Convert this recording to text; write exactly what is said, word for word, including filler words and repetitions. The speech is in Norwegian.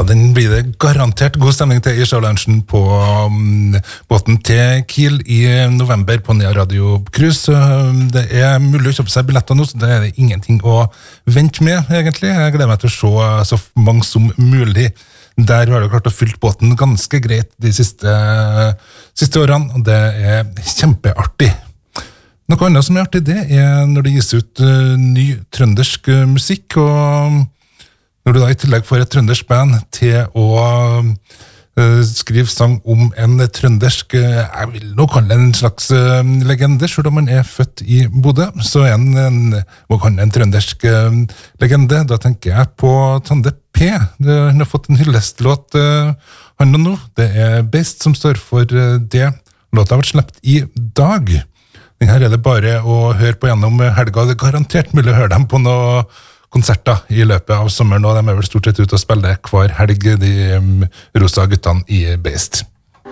den blir det garantert god stemning til i Sjølandsjen på um, båten til Kiel i november på Nea Radio Cruise. Det er mulig å kjøpe seg billetter nå, så det er det ingenting å vente med, egentlig. Jeg gleder meg til å se så mange som mulig. Der har du klart å fylle båten ganske greit de siste, siste årene, og det er kjempeartig. Noe annet som er artig, det er når det gis ut uh, ny trøndersk uh, musikk, og når du da i tillegg får et trøndersk band til å uh, skrive sang om en trøndersk, uh, jeg vil nå kalle det en slags uh, legende, selv om man er født i Bodø, så er en, en, må kalle en trøndersk uh, legende. Da tenker jeg på Tande P. Han har fått en hyllestlåt, uh, han og nå. Det er Beist som står for uh, det. Låta har vært slept i dag. Den her er det bare å høre på gjennom helga. Det er garantert mulig å høre dem på noe konserter i løpet av sommeren, og de er vel stort sett ute og spiller hver helg, de um, rosa guttene i Beist.